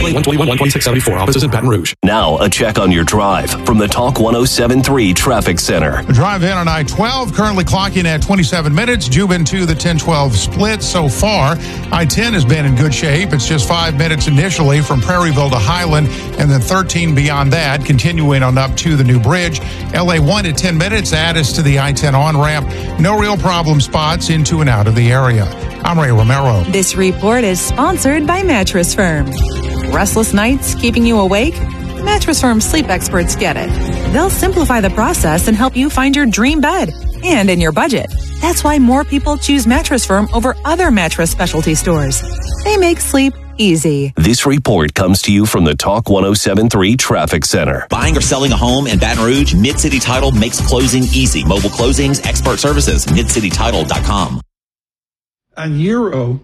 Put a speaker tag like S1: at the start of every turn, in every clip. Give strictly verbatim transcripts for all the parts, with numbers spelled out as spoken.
S1: one twenty-one, one twenty-six seventy-four. Offices in Baton Rouge.
S2: Now, a check on your drive from the Talk one oh seven three Traffic Center.
S3: Drive in on I twelve, currently clocking at twenty-seven minutes. Jubin to the ten twelve split so far. I ten has been in good shape. It's just five minutes initially from Prairieville to Highland, and then thirteen beyond that, continuing on up to the new bridge. L A one at ten minutes, Addis to the I ten on-ramp. No real problem spots into and out of the area. I'm Ray Romero.
S4: This report is sponsored by Mattress Firm. Restless nights keeping you awake? Mattress Firm sleep experts get it. They'll simplify the process and help you find your dream bed and in your budget. That's why more people choose Mattress Firm over other mattress specialty stores. They make sleep easy.
S2: This report comes to you from the Talk one oh seven three Traffic Center.
S5: Buying or selling a home in Baton Rouge? Mid-City Title makes closing easy. Mobile closings, expert services, mid city title dot com.
S6: A euro.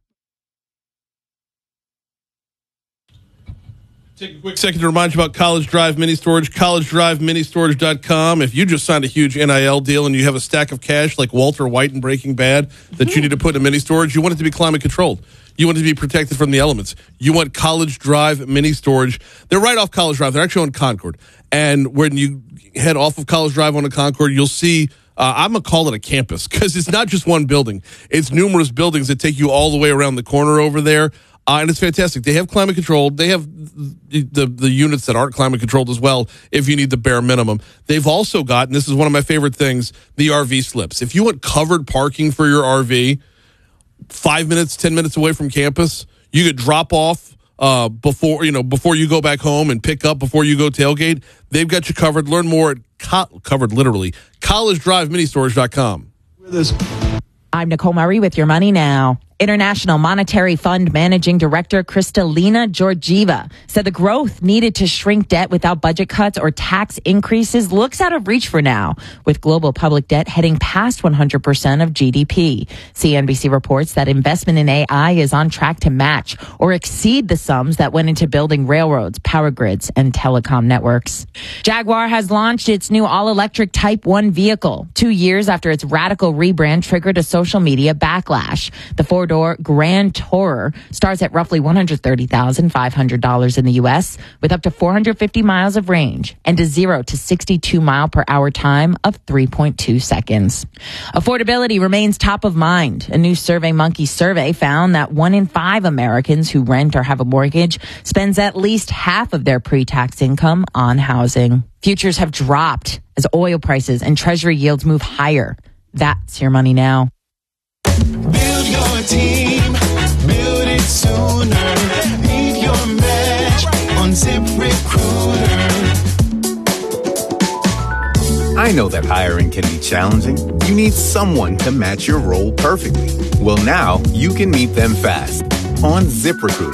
S7: Take a quick second to remind you about College Drive Mini Storage, college drive mini storage dot com. If you just signed a huge N I L deal and you have a stack of cash like Walter White in Breaking Bad that you need to put in a mini storage, you want it to be climate controlled. You want it to be protected from the elements. You want College Drive Mini Storage. They're right off College Drive. They're actually on Concord. And when you head off of College Drive onto Concord, you'll see, uh, I'm going to call it a campus because it's not just one building. It's numerous buildings that take you all the way around the corner over there. Uh, and it's fantastic. They have climate controlled. They have the, the the units that aren't climate controlled as well if you need the bare minimum. They've also got, and this is one of my favorite things, the R V slips. If you want covered parking for your R V, five minutes, ten minutes away from campus, you could drop off uh, before, you know, before you go back home and pick up before you go tailgate. They've got you covered. Learn more at, co- covered literally, college drive mini storage dot com.
S8: I'm Nicole Murray with Your Money Now. International Monetary Fund Managing Director Kristalina Georgieva said the growth needed to shrink debt without budget cuts or tax increases looks out of reach for now, with global public debt heading past one hundred percent of G D P. C N B C reports that investment in A I is on track to match or exceed the sums that went into building railroads, power grids, and telecom networks. Jaguar has launched its new all-electric Type one vehicle, two years after its radical rebrand triggered a social media backlash. The four-door Grand Tourer starts at roughly one hundred thirty thousand five hundred dollars in the U S with up to four hundred fifty miles of range and a zero to sixty-two mile per hour time of three point two seconds. Affordability remains top of mind. A new SurveyMonkey survey found that one in five Americans who rent or have a mortgage spends at least half of their pre-tax income on housing. Futures have dropped as oil prices and treasury yields move higher. That's Your Money Now.
S9: Build your team, build it sooner. Need your match on ZipRecruiter.
S10: I know that hiring can be challenging. You need someone to match your role perfectly. Well, now you can meet them fast on ZipRecruiter.